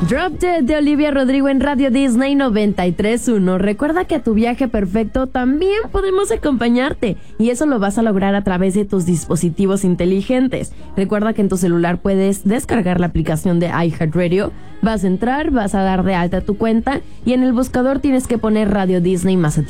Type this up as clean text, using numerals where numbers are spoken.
Drop Dead de Olivia Rodrigo en Radio Disney 93.1. Recuerda que a tu viaje perfecto también podemos acompañarte, y eso lo vas a lograr a través de tus dispositivos inteligentes. Recuerda que en tu celular puedes descargar la aplicación de iHeartRadio, vas a entrar, vas a dar de alta tu cuenta y en el buscador tienes que poner Radio Disney Mazatlán